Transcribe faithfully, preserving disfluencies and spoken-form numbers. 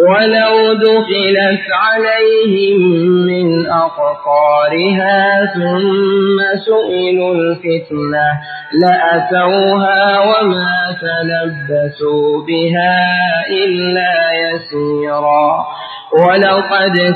ولو دخلت عليهم من أقطارها ثم سئلوا الفتنة لأتوها وما تلبثوا بها إلا يسيرا. ولقد